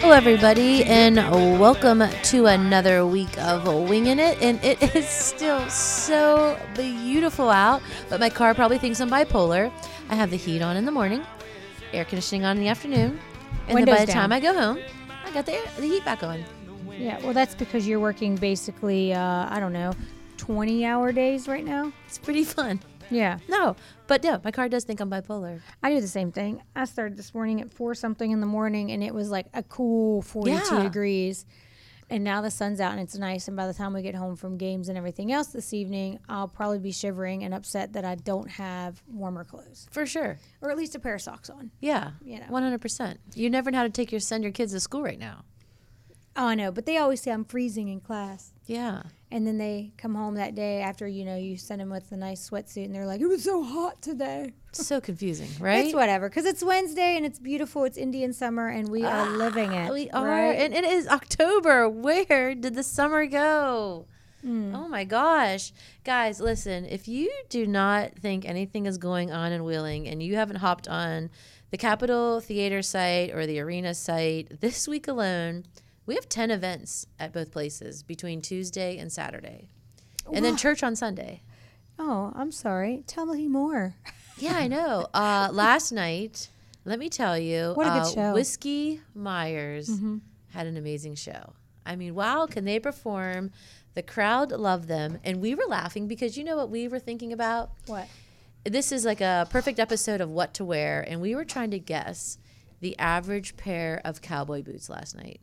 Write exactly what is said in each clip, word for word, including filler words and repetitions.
Hello, everybody, and welcome to another week of Winging It. And it is still so beautiful out, but my car probably thinks I'm bipolar. I have the heat on in the morning, air conditioning on in the afternoon, and then by the time I go home, I got the, air, the heat back on. Yeah, well, that's because you're working basically, uh, I don't know, twenty-hour days right now. It's pretty fun. Yeah. No, but no, my car does think I'm bipolar. I do the same thing. I started this morning at four something in the morning, and it was like a cool forty-two Yeah. degrees. And now the sun's out, and it's nice. And by the time we get home from games and everything else this evening, I'll probably be shivering and upset that I don't have warmer clothes. For sure. Or at least a pair of socks on. Yeah, You know. one hundred percent. You never know how to take your send your kids to school right now. Oh, I know. But they always say I'm freezing in class. Yeah. And then they come home that day after, you know, you send them with a nice sweatsuit, and they're like, it was so hot today. So confusing, right? It's whatever, because it's Wednesday, and it's beautiful. It's Indian summer, and we are living it. We are. right? And it is October. Where did the summer go? Mm. Oh, my gosh. Guys, listen, if you do not think anything is going on in Wheeling and you haven't hopped on the Capitol Theater site or the Arena site, this week alone, we have ten events at both places between Tuesday and Saturday. And then Wow. church on Sunday. Oh, I'm sorry. Tell me more. Yeah, I know. Uh, last night, let me tell you, What a good uh, show. Whiskey Myers Mm-hmm. had an amazing show. I mean, wow, can they perform? The crowd loved them. And we were laughing because you know what we were thinking about? What? This is like a perfect episode of What to Wear. And we were trying to guess the average pair of cowboy boots last night.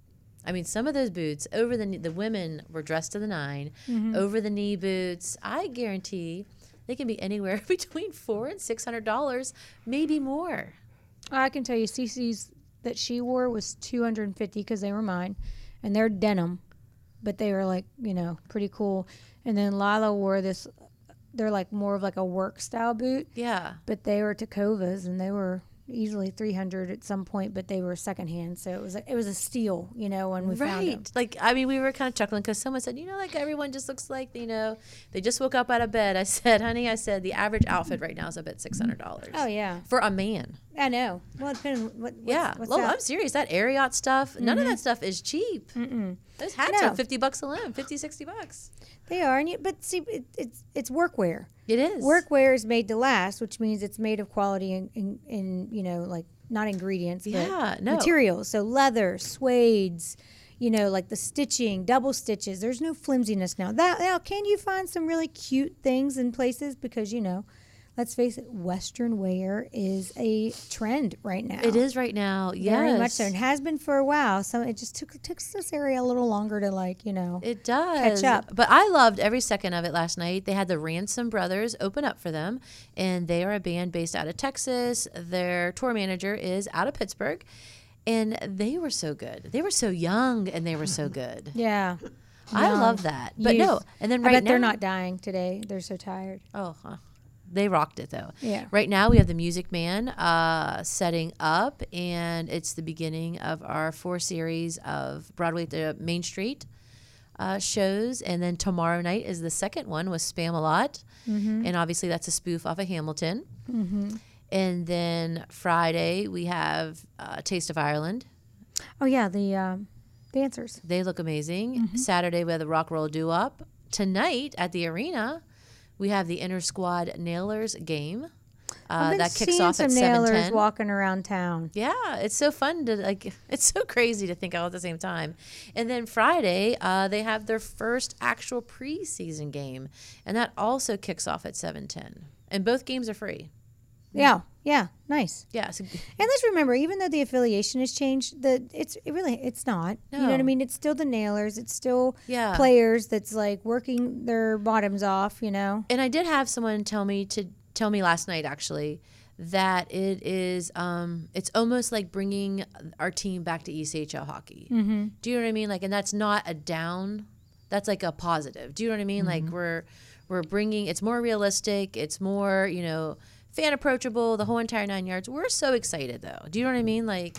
I mean, some of those boots, over the knee, the women were dressed to the nine, Mm-hmm. over the knee boots. I guarantee they can be anywhere between four and six hundred dollars, maybe more. I can tell you, Cece's that she wore was two hundred fifty because they were mine, and they're denim, but they were like, you know, pretty cool. And then Lila wore this, they're like more of like a work style boot, Yeah. but they were Tacovas, and they were easily three hundred at some point, but they were secondhand, so it was a, it was a steal, you know, when we found them. Right. Like, I mean, we were kind of chuckling because someone said, you know, like everyone just looks like, you know, they just woke up out of bed. I said, honey, I said, the average outfit right now is about six hundred dollars. Oh yeah, For a man. I know. Well, it depends. What, what's, Yeah. what's Well, that? I'm serious. That Ariat stuff, none of that stuff is cheap. Mm-mm. Those hats No. are fifty bucks alone, fifty, sixty bucks. They are, and you, but see, it, it's it's workwear. It is. Workwear is made to last, which means it's made of quality and in, in, in, you know, like not ingredients, Yeah, but no. materials. So leather, suedes, you know, like the stitching, double stitches. There's no flimsiness now. That now, can you find some really cute things in places? Because you know, let's face it, Western wear is a trend right now. It is right now. Yes. Very much so, and has been for a while. So it just took took this area a little longer to like, you know. It does. Catch up. But I loved every second of it last night. They had the Ransom Brothers open up for them, and they are a band based out of Texas. Their tour manager is out of Pittsburgh, and they were so good. They were so young, and they were so good. Yeah. I Young. love that. But no, Youth. and then I right bet now, they're not dying today. They're so tired. Oh, huh. They rocked it though. Yeah. Right now we have the Music Man uh, setting up, and it's the beginning of our four series of Broadway at the Main Street uh, shows. And then tomorrow night is the second one with Spam-A-Lot, Mm-hmm. and obviously that's a spoof off of Hamilton. Mm-hmm. And then Friday we have uh, Taste of Ireland. Oh yeah, the um, dancers. They look amazing. Mm-hmm. Saturday we have the Rock Roll Doo-Wop. Tonight at the Arena we have the Inner Squad Nailers game. I've Uh, been that kicks seeing off some at seven nailers ten. walking around town. Yeah, it's so fun to like. It's so crazy to think all at the same time. And then Friday, uh, they have their first actual preseason game, and that also kicks off at seven ten. And both games are free. Yeah, yeah, nice. Yeah, so, And let's remember, even though the affiliation has changed, the it's it really it's not. You know what I No. mean? It's still the nailers. It's still yeah. players that's like working their bottoms off. You know. And I did have someone tell me to tell me last night actually that it is um it's almost like bringing our team back to E C H L hockey. Mm-hmm. Do you know what I mean? Like, and that's not a down. That's like a positive. Do you know what I mean? Mm-hmm. Like we're we're bringing. It's more realistic. It's more you know fan approachable. The whole entire nine yards. We're so excited though. Do you know what I mean? Like.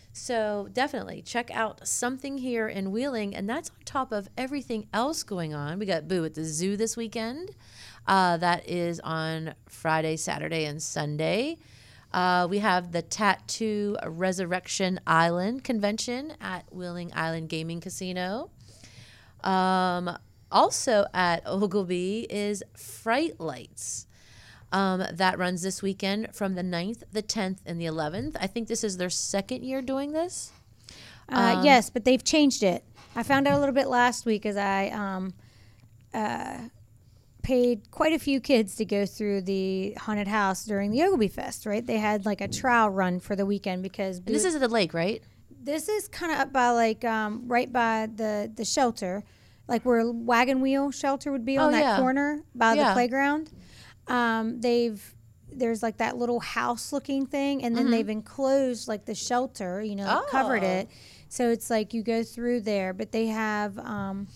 So definitely check out something here in Wheeling, and that's on top of everything else going on. We got Boo at the Zoo this weekend. Uh, that is on Friday, Saturday, and Sunday. Uh, we have the Tattoo Resurrection Island Convention at Wheeling Island Gaming Casino. Um, also at Ogilvy is Fright Lights. Um, that runs this weekend from the ninth, the tenth, and the eleventh. I think this is their second year doing this. Uh, Um, yes, but they've changed it. I found out a little bit last week as I um, uh, paid quite a few kids to go through the haunted house during the Ogilvy Fest, right? They had like a trial run for the weekend because... And this is at the lake, right? This is kind of up by like um, right by the, the shelter, like where Wagon Wheel Shelter would be on Oh, that yeah. corner by Yeah. the playground. Um, they've there's like that little house looking thing, and then Mm-hmm. they've enclosed like the shelter, you know, covered Oh. it. So it's like you go through there, but they have um,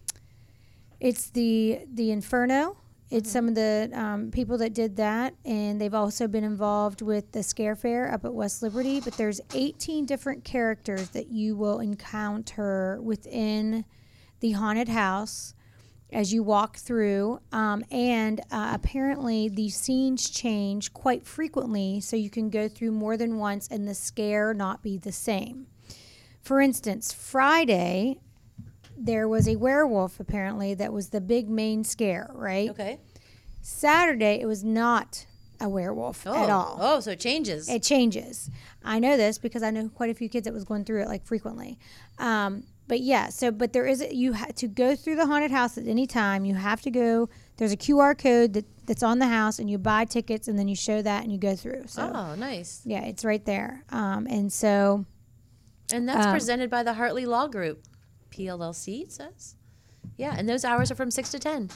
it's the the Inferno. It's some of the um, people that did that, and they've also been involved with the Scare Fair up at West Liberty. But there's eighteen different characters that you will encounter within the haunted house as you walk through, um, and uh, apparently the scenes change quite frequently, so you can go through more than once and the scare not be the same. For instance, Friday, there was a werewolf apparently that was the big main scare, right? Okay. Saturday, it was not a werewolf Oh. at all. Oh, so it changes. It changes. I know this because I know quite a few kids that was going through it like frequently. Um, but yeah, so but there is a, you have to go through the haunted house at any time. You have to go. There's a Q R code that, that's on the house, and you buy tickets, and then you show that, and you go through. So oh, nice. yeah, it's right there. Um, and so And that's Um, presented by the Hartley Law Group, P L L C, it says. Yeah, and those hours are from six to ten.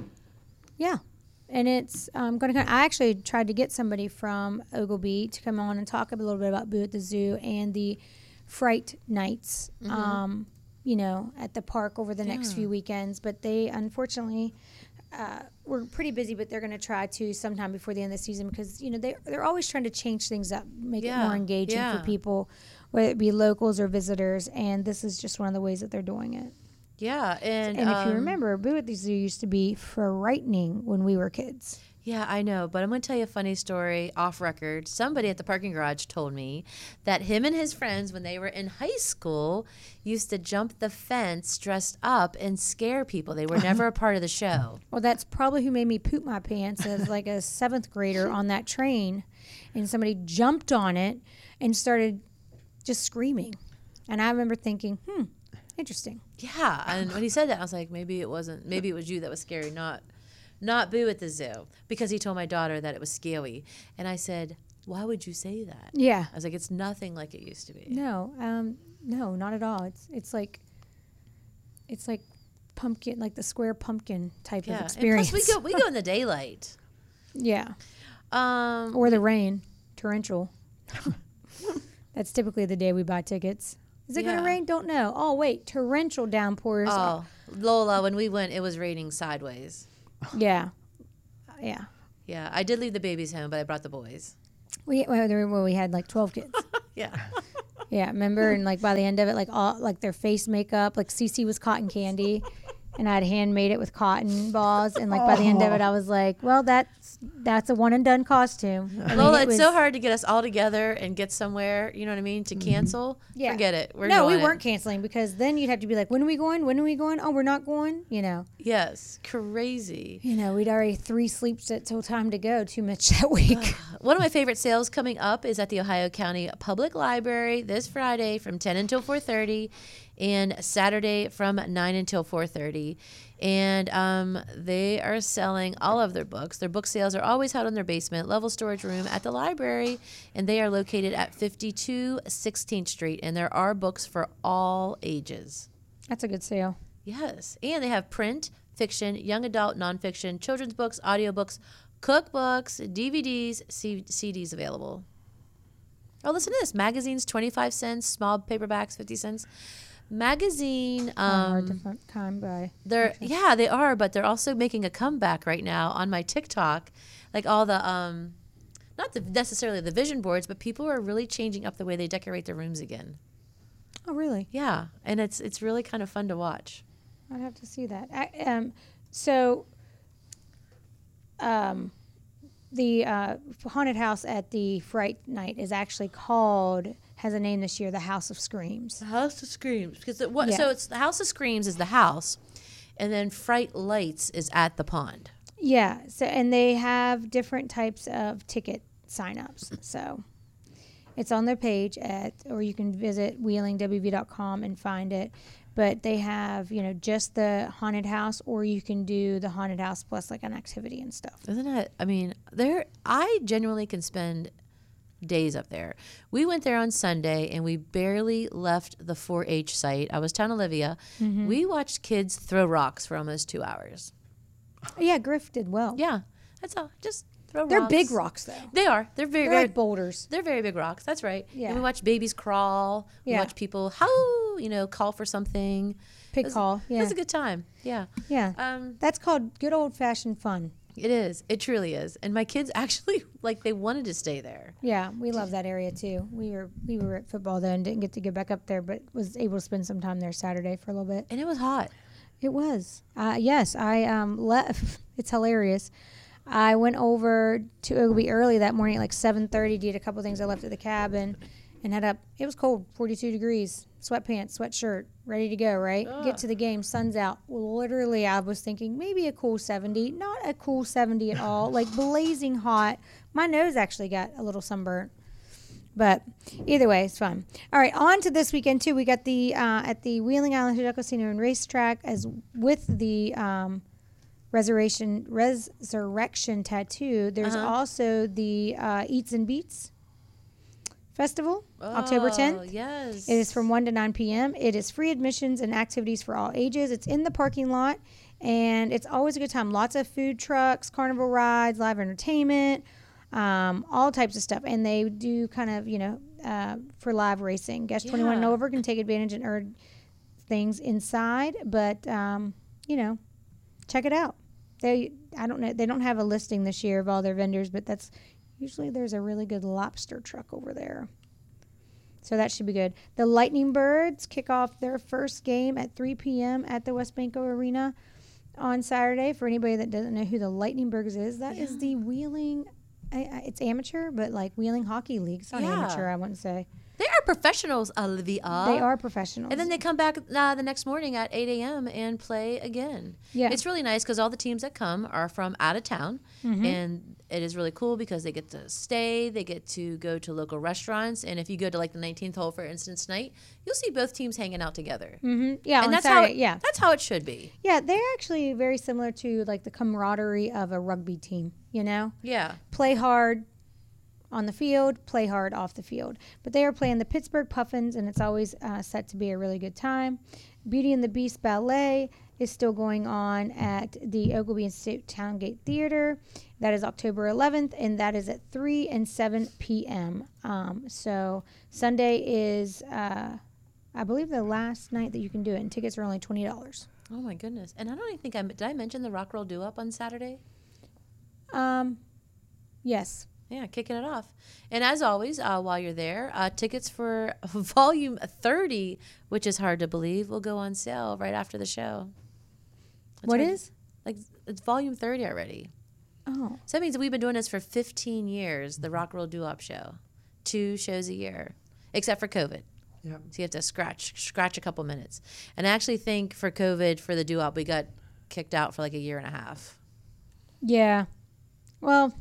yeah, and it's um, going to. I actually tried to get somebody from Ogilvy to come on and talk a little bit about Boo at the Zoo and the Fright Nights. Mm-hmm. Um, you know, at the park over the next Yeah. few weekends, but they unfortunately uh, were pretty busy. But they're going to try to sometime before the end of the season because you know they they're always trying to change things up, make it Yeah, more engaging yeah. for people, whether it be locals or visitors. And this is just one of the ways that they're doing it. Yeah, and And if you um, remember, Boo at the Zoo used to be frightening when we were kids. Yeah, I know, but I'm going to tell you a funny story off record. Somebody at the parking garage told me that him and his friends, when they were in high school, used to jump the fence dressed up and scare people. They were never a part of the show. Well, that's probably who made me poop my pants as like a seventh grader on that train. And somebody jumped on it and started just screaming. And I remember thinking, hmm, interesting. Yeah, and when he said that, I was like, maybe it wasn't. Maybe it was you that was scary, not, not Boo at the Zoo, because he told my daughter that it was scary, and I said, why would you say that? Yeah. I was like, it's nothing like it used to be. No, um, no, not at all. It's it's like it's like pumpkin, like the square pumpkin type Yeah, of and experience. plus we go we go in the daylight. yeah. Um, Or the rain, torrential. That's typically the day we buy tickets. Is it going Yeah. to rain? Don't know. Oh, wait. Torrential downpours. oh, Lola, when we went, it was raining sideways. Yeah. Yeah. Yeah, I did leave the babies home, but I brought the boys. We, well, there- well, we had like twelve kids. Yeah. Yeah. Remember? And like by the end of it, like all, like their face makeup, like Cece was cotton candy. And I'd handmade it with cotton balls. And like by the end of it, I was like, well, that's that's a one and done costume. I mean, Lola, it it's was- so hard to get us all together and get somewhere, you know what I mean, to cancel. Yeah. Forget it. We're no, we doing weren't it. canceling because then you'd have to be like, when are we going? When are we going? Oh, we're not going. You know, Yes, crazy. you know, we'd already three sleeps at till time to go. Too much that week. One of my favorite sales coming up is at the Ohio County Public Library this Friday from ten until four thirty and Saturday from nine until four thirty. And um, they are selling all of their books. Their book sales are always held in their basement level storage room at the library, and they are located at fifty-two sixteenth Street, and there are books for all ages. That's a good sale. Yes, and they have print, fiction, young adult, nonfiction, children's books, audiobooks, cookbooks, D V Ds, C- CDs available. Oh, listen to this. Magazines, twenty-five cents. Small paperbacks, fifty cents. Magazine, Um, um, different time by. they're, yeah, they are, but they're also making a comeback right now on my TikTok. Like all the, um, not the, necessarily the vision boards, but people are really changing up the way they decorate their rooms again. Oh, really? Yeah, and it's it's really kind of fun to watch. I'd have to see that. I, um, so, um, the uh, haunted house at the Fright Night is actually called, has a name this year, the House of Screams. The House of Screams. Because it, what, Yeah. So it's the House of Screams is the house, and then Fright Lights is at the pond. Yeah. So and they have different types of ticket signups. So it's on their page at, or you can visit wheeling w v dot com and find it. But they have, you know, just the haunted house, or you can do the haunted house plus like an activity and stuff. Isn't it? I mean, there. I genuinely can spend days up there. We went there on Sunday and we barely left the four H site. I was telling Olivia, Mm-hmm. we watched kids throw rocks for almost two hours. Yeah, Griff did well. Yeah, that's all. Just throw They're rocks. big rocks though. They are. They're very, They're very like boulders. They're very big rocks. That's right. Yeah. And we watch babies crawl. We Yeah. watch people, how, you know, call for something. Pig It was- call. It Yeah. was a good time. Yeah. Yeah. Um, That's called good old fashioned fun. it is. It truly is. And my kids actually, like, they wanted to stay there. Yeah, we love that area too. We were we were at football though and didn't get to get back up there, but was able to spend some time there Saturday for a little bit. And it was hot. It was. Uh, yes, I um left. It's hilarious. I went over to Ogilvy early that morning at like seven thirty. Did a couple things I left at the cabin, and head up. It was cold, forty-two degrees. Sweatpants, sweatshirt, ready to go. Right. Ugh. Get to the game. Sun's out. Well, literally, I was thinking maybe a cool seventy. Not a cool seventy at all. Like blazing hot. My nose actually got a little sunburnt. But either way, it's fun. All right, on to this weekend too. We got the uh, at the Wheeling Island Hotel Casino and Racetrack as with the um, resurrection resurrection tattoo. There's Uh-huh. also the uh, Eats and Beats Festival, October tenth. Oh, yes. It is from one to nine p.m. It is free admissions and activities for all ages. It's in the parking lot, and it's always a good time. Lots of food trucks, carnival rides, live entertainment, um, all types of stuff. And they do kind of, you know, uh, for live racing. Guests twenty-one and Yeah. over can take advantage and earn things inside, but, um, you know, check it out. They, I don't know, they don't have a listing this year of all their vendors, but that's usually there's a really good lobster truck over there. So that should be good. The Lightning Birds kick off their first game at three p.m. at the West Banco Arena on Saturday. For anybody that doesn't know who the Lightning Birds is, that is the Wheeling, I, I, it's amateur, but like Wheeling Hockey League. It's not Yeah. amateur, I wouldn't say. They are professionals, Olivia. They are professionals. And then they come back uh, the next morning at eight a.m. and play again. Yeah. It's really nice because all the teams that come are from out of town. Mm-hmm. And it is really cool because they get to stay, they get to go to local restaurants. And if you go to like the nineteenth hole, for instance, tonight, you'll see both teams hanging out together. hmm Yeah, and on that's Saturday, how it, yeah. that's how it should be. Yeah, they're actually very similar to like the camaraderie of a rugby team, you know? Yeah. Play hard on the field, play hard off the field. But they are playing the Pittsburgh Puffins, and it's always uh, set to be a really good time. Beauty and the Beast Ballet is still going on at the Ogilvy Institute Towngate Theater. That is October eleventh, and that is at three and seven p.m. Um, so Sunday is, uh, I believe, the last night that you can do it, and tickets are only twenty dollars. Oh my goodness. And I don't even think I did I mention the Rock Roll Do Up on Saturday? Um, yes. Yeah, kicking it off. And as always, uh, while you're there, uh, tickets for volume thirty, which is hard to believe, will go on sale right after the show. It's What hard- is? Like, it's volume thirty already. Oh. So that means we've been doing this for fifteen years, the Rock Roll Do Up show. Two shows a year, except for COVID. Yeah. So you have to scratch scratch a couple minutes. And I actually think for COVID, for the Do Up, we got kicked out for like a year and a half. Yeah. Well,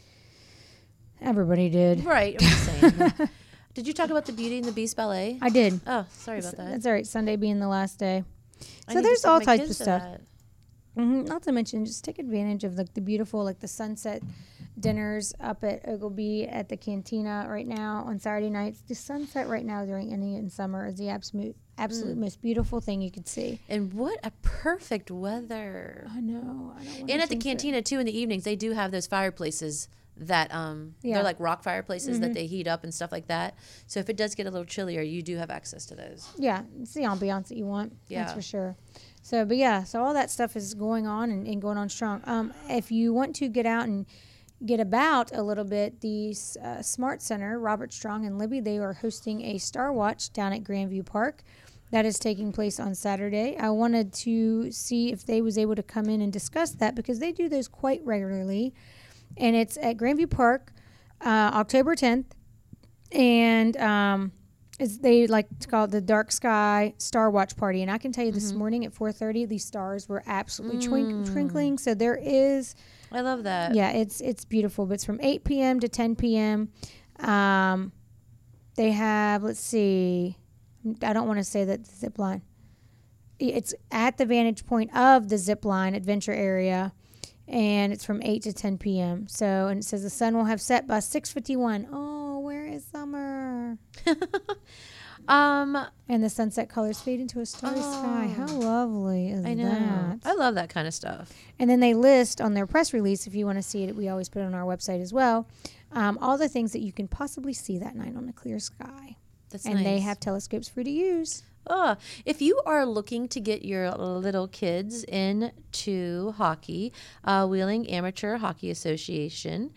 everybody did. Right, I'm just saying. Did you talk about the Beauty and the Beast ballet? I did. Oh, sorry about that. That's all right. Sunday being the last day. I So need to there's send all my types kids of to stuff. that. hmm Not to mention, just take advantage of the, the beautiful, like the sunset dinners up at Ogilvy at the Cantina right now on Saturday nights. The sunset right now during Indian summer is the absolute, absolute Mm. most beautiful thing you could see. And what a perfect weather. I know. I don't wanna And at the jinx it. Cantina, too, in the evenings, they do have those fireplaces that, um, Yeah. they're like rock fireplaces Mhm. that they heat up and stuff like that. So if it does get a little chillier, you do have access to those. Yeah, it's the ambiance that you want. That's Yeah. for sure. So, but yeah, so all that stuff is going on and, and going on strong. Um, if you want to get out and get about a little bit, the uh, Smart Center, Robert Strong and Libby, they are hosting a Star Watch down at Grandview Park. That is taking place on Saturday. I wanted to see if they was able to come in and discuss that because they do those quite regularly. and it's at Grandview Park, uh, October tenth. And um, it's, they like to call it the Dark Sky Star Watch Party. And I can tell you, this Mm-hmm. morning at four thirty, these stars were absolutely Mm. twink- twinkling. So there is, I love that. yeah, it's it's beautiful. But it's from eight p.m. to ten p.m. Um, they have, let's see, I don't want to say that the zip line. It's at the vantage point of the zip line adventure area, and it's from eight to ten p.m. So, and it says the sun will have set by six fifty-one. Oh, where is summer? Um, And the sunset colors fade into a starry sky. How Oh. lovely is I know. that? I love that kind of stuff. And then they list on their press release, if you want to see it, we always put it on our website as well, um, all the things that you can possibly see that night on a clear sky. That's and nice. they have telescopes for you to use. Oh, if you are looking to get your little kids into hockey, uh, Wheeling Amateur Hockey Association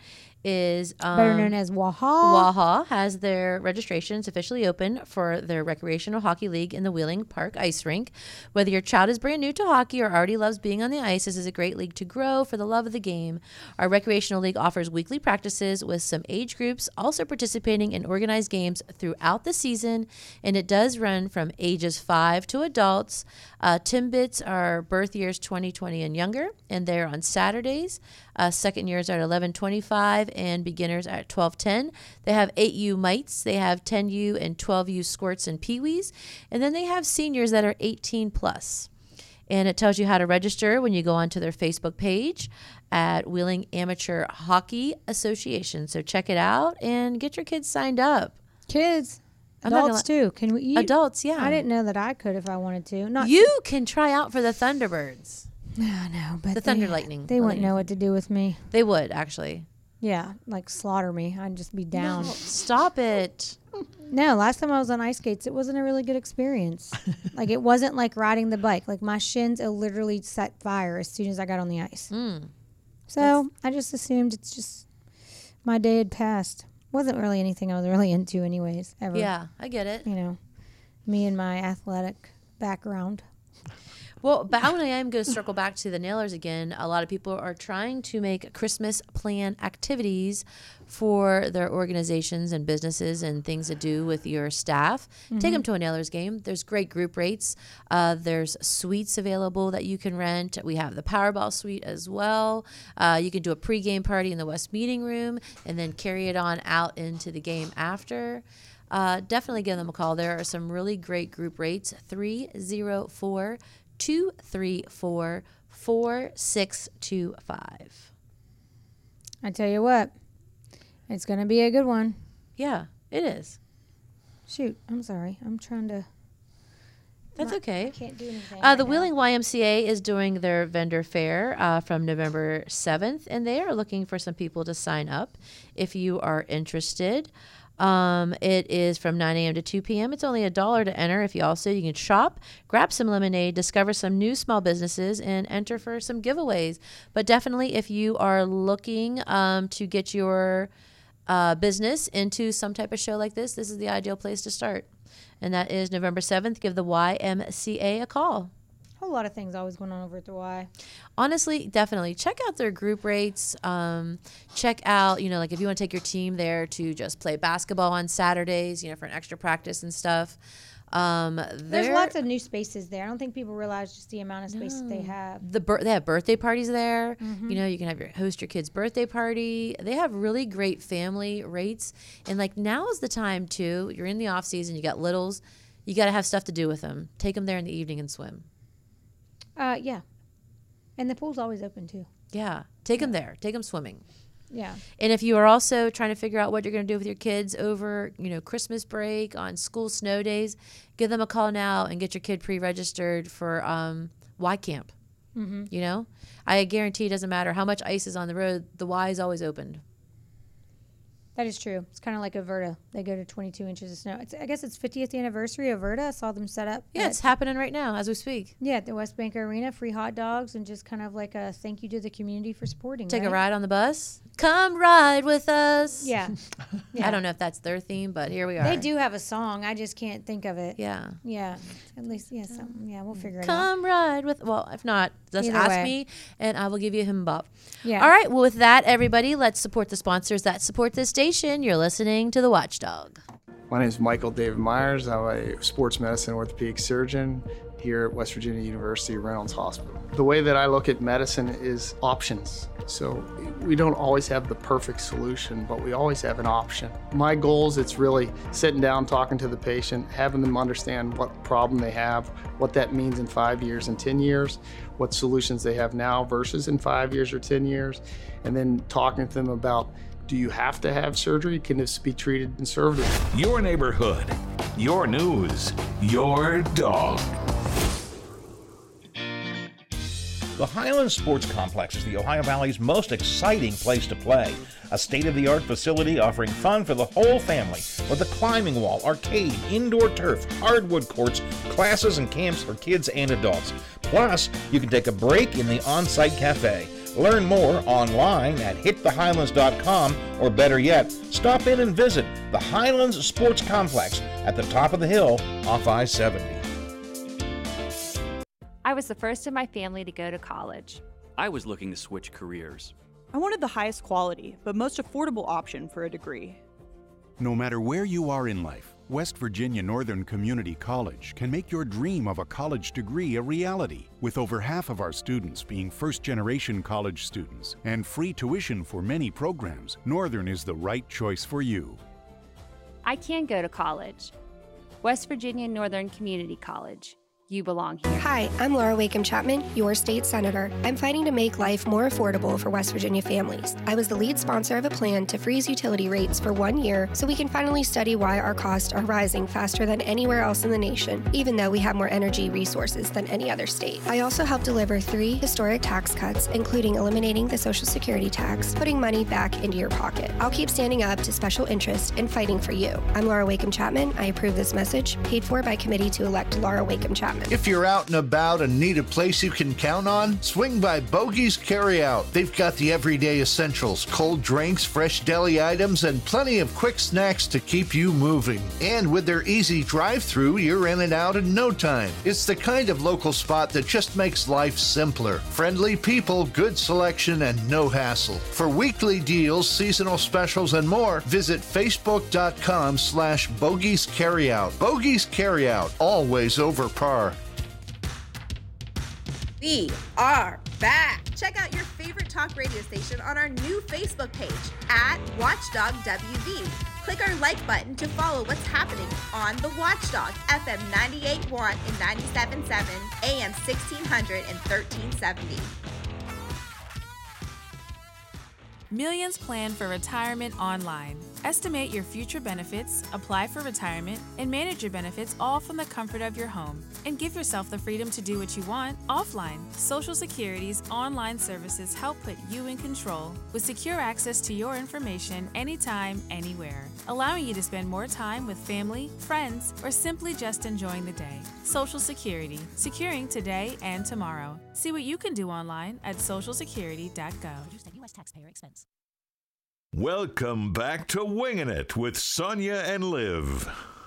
is um, Better known as Waha. Waha has their registrations officially open for their recreational hockey league in the Wheeling Park Ice Rink. Whether your child is brand new to hockey or already loves being on the ice, this is a great league to grow for the love of the game. Our recreational league offers weekly practices with some age groups also participating in organized games throughout the season, and it does run from ages five to adults. Uh, Timbits are birth years twenty twenty and younger, and they're on Saturdays. Uh, second years are at eleven twenty-five, and beginners are at twelve ten. They have eight U mites, they have ten U and twelve U squirts and peewees, and then they have seniors that are eighteen plus. And it tells you how to register when you go onto their Facebook page at Wheeling Amateur Hockey Association. So check it out and get your kids signed up. Kids. I'm not Adults too. Can we eat? Adults, yeah. I didn't know that I could if I wanted to. Not You can try out for the Thunderbirds. I know, but The they, Thunder Lightning. They The wouldn't lightning. know what to do with me. They would, actually. Yeah, like slaughter me. I'd just be down. No, stop it. No, last time I was on ice skates, it wasn't a really good experience. Like, it wasn't like riding the bike. Like, my shins uh, literally set fire as soon as I got on the ice. Mm. So I just assumed it's just my day had passed. Wasn't really anything I was really into, anyways, ever. Yeah, I get it. You know, me and my athletic background. Well, but I am going to circle back to the Nailers again. A lot of people are trying to make Christmas plan activities for their organizations and businesses and things to do with your staff. Mm-hmm. Take them to a Nailers game. There's great group rates. Uh, there's suites available that you can rent. We have the Powerball suite as well. Uh, you can do a pregame party in the West Meeting Room and then carry it on out into the game after. Uh, definitely give them a call. There are some really great group rates. three oh four, two three four, four six two five. I tell you what, it's going to be a good one. Yeah, it is. Shoot, I'm sorry. I'm trying to. That's I okay. can't do anything. Uh, the right now. Wheeling Y M C A is doing their vendor fair uh, from November seventh, and they are looking for some people to sign up if you are interested. Um, it is from nine a.m. to two p.m. It's only a dollar to enter. If you also, you can shop, grab some lemonade, discover some new small businesses, and enter for some giveaways. But definitely, if you are looking um, to get your uh, business into some type of show like this, this is the ideal place to start. And that is November seventh. Give the Y M C A a call. A whole lot of things always going on over at the Y. Honestly, definitely check out their group rates. Um, check out, you know, like if you want to take your team there to just play basketball on Saturdays, you know, for an extra practice and stuff. Um, There's they're- lots of new spaces there. I don't think people realize just the amount of space that they have. The bir- they have birthday parties there. Mm-hmm. You know, you can have your host your kid's birthday party. They have really great family rates, and like now is the time too. You're in the off season. You got littles. You got to have stuff to do with them. Take them there in the evening and swim. Uh, yeah. And the pool's always open too. Yeah, take them there. Take them swimming. Yeah. And if you are also trying to figure out what you're going to do with your kids over, you know, Christmas break, on school snow days, give them a call now and get your kid pre-registered for um, Y Camp. Mm-hmm. You know, I guarantee it doesn't matter how much ice is on the road, the Y is always opened. That is true. It's kind of like Averta. They go to twenty-two inches of snow. It's, I guess it's fiftieth anniversary of Averta. I saw them set up. Yeah, at, it's happening right now as we speak. Yeah, at the West Bank Arena, free hot dogs, and just kind of like a thank you to the community for supporting. Take right? a ride on the bus. Come ride with us. Yeah. yeah. I don't know if that's their theme, but here we are. They do have a song. I just can't think of it. Yeah. Yeah. At least, yeah, something. Yeah, we'll figure it out. Come ride with. Well, if not, just Either ask way. me, and I will give you a him bop. Yeah. All right. Well, with that, everybody, let's support the sponsors that support this station. You're listening to The Watchdog. My name is Michael David Myers. I'm a sports medicine orthopedic surgeon here at West Virginia University Reynolds Hospital. The way that I look at medicine is options. So we don't always have the perfect solution, but we always have an option. My goal is it's really sitting down, talking to the patient, having them understand what problem they have, what that means in five years and ten years, what solutions they have now versus in five years or ten years, and then talking to them about, do you have to have surgery? Can this be treated conservatively? Your neighborhood, your news, your dog. The Highlands Sports Complex is the Ohio Valley's most exciting place to play. A state-of-the-art facility offering fun for the whole family with a climbing wall, arcade, indoor turf, hardwood courts, classes and camps for kids and adults. Plus, you can take a break in the on-site cafe. Learn more online at hit the highlands dot com, or better yet, stop in and visit the Highlands Sports Complex at the top of the hill off I seventy. I was the first in my family to go to college. I was looking to switch careers. I wanted the highest quality, but most affordable option for a degree. No matter where you are in life, West Virginia Northern Community College can make your dream of a college degree a reality. With over half of our students being first-generation college students and free tuition for many programs, Northern is the right choice for you. I can go to college. West Virginia Northern Community College. You belong here. Hi, I'm Laura Wakeham Chapman, your state senator. I'm fighting to make life more affordable for West Virginia families. I was the lead sponsor of a plan to freeze utility rates for one year so we can finally study why our costs are rising faster than anywhere else in the nation, even though we have more energy resources than any other state. I also helped deliver three historic tax cuts, including eliminating the Social Security tax, putting money back into your pocket. I'll keep standing up to special interests and fighting for you. I'm Laura Wakeham Chapman. I approve this message, paid for by committee to elect Laura Wakeham Chapman. If you're out and about and need a place you can count on, swing by Bogey's Carryout. They've got the everyday essentials, cold drinks, fresh deli items, and plenty of quick snacks to keep you moving. And with their easy drive-through, you're in and out in no time. It's the kind of local spot that just makes life simpler. Friendly people, good selection, and no hassle. For weekly deals, seasonal specials, and more, visit facebook.com slash Bogey's Carryout. Bogey's Carryout, always over par. We are back. Check out your favorite talk radio station on our new Facebook page at Watchdog W V. Click our like button to follow what's happening on the Watchdog, F M ninety-eight point one and ninety-seven point seven, A M sixteen hundred and thirteen seventy. Millions plan for retirement online. Estimate your future benefits, apply for retirement, and manage your benefits all from the comfort of your home. And give yourself the freedom to do what you want offline. Social Security's online services help put you in control with secure access to your information anytime, anywhere, allowing you to spend more time with family, friends, or simply just enjoying the day. Social Security, securing today and tomorrow. See what you can do online at social security dot gov. U S taxpayer expense. Welcome back to Winging It with Sonia and Liv.